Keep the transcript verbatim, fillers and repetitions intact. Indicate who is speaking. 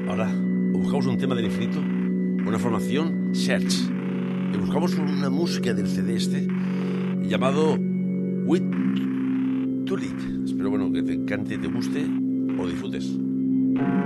Speaker 1: ahora buscamos un tema del infinito, una formación Search, y buscamos una música del C D este llamado With To Lead. Espero bueno que te encante, te guste o disfrutes.